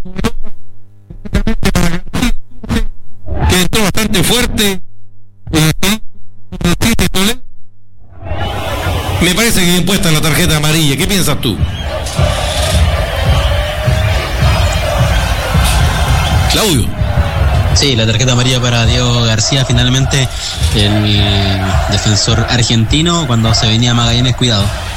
que entró bastante fuerte. Me parece que bien puesta la tarjeta amarilla. ¿Qué piensas tú? Claudio. Sí, la tarjeta amarilla para Diego García, finalmente el defensor argentino, cuando se venía Magallanes, cuidado.